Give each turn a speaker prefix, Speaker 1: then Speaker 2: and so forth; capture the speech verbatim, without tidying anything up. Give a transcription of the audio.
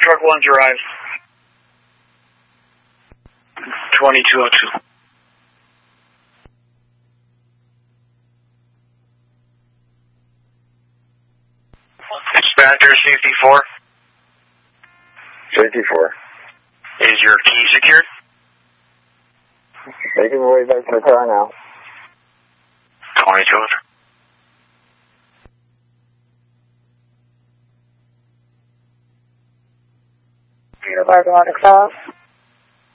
Speaker 1: Truck one's arrived. twenty-two oh two. Dispatcher safety four.
Speaker 2: Safety four.
Speaker 1: Is your key secured?
Speaker 2: Making my way back to the car now.
Speaker 1: twenty-two oh two.
Speaker 3: Peter Barberonic South.